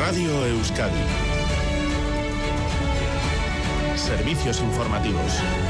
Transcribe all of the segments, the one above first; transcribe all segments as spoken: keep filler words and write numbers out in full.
Radio Euskadi. Servicios informativos.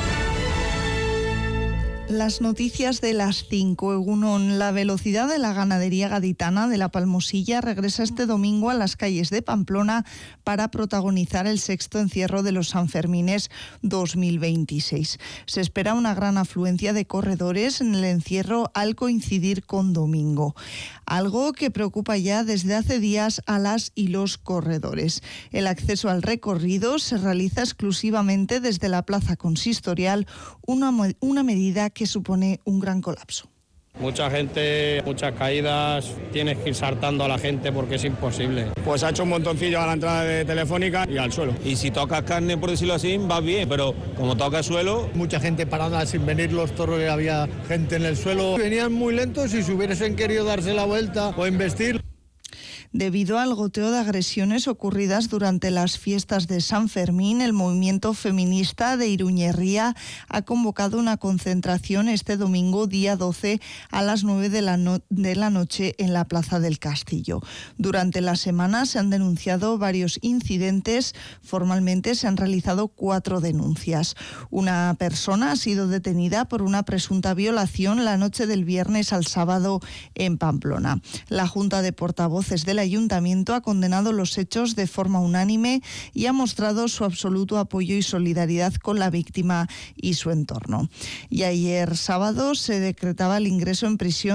Las noticias de las cinco. Egunon. La velocidad de la ganadería gaditana de la Palmosilla regresa este domingo a las calles de Pamplona para protagonizar el sexto encierro de los Sanfermines dos mil veintiséis. Se espera una gran afluencia de corredores en el encierro al coincidir con domingo, algo que preocupa ya desde hace días a las y los corredores. El acceso al recorrido se realiza exclusivamente desde la plaza consistorial, una, una medida que supone un gran colapso. Mucha gente, muchas caídas, tienes que ir saltando a la gente porque es imposible. Pues ha hecho un montoncillo a la entrada de Telefónica y al suelo. Y si tocas carne, por decirlo así, va bien, pero como toca suelo... Mucha gente parada sin venir los toros, había gente en el suelo. Venían muy lentos y si hubiesen querido darse la vuelta o investir... Debido al goteo de agresiones ocurridas durante las fiestas de San Fermín, el movimiento feminista de Iruñerría ha convocado una concentración este domingo, día doce, a las nueve de la, no- de la noche en la Plaza del Castillo. Durante la semana se han denunciado varios incidentes. Formalmente se han realizado cuatro denuncias. Una persona ha sido detenida por una presunta violación la noche del viernes al sábado en Pamplona. La Junta de Portavoces de la Ayuntamiento ha condenado los hechos de forma unánime y ha mostrado su absoluto apoyo y solidaridad con la víctima y su entorno. Y ayer sábado se decretaba el ingreso en prisión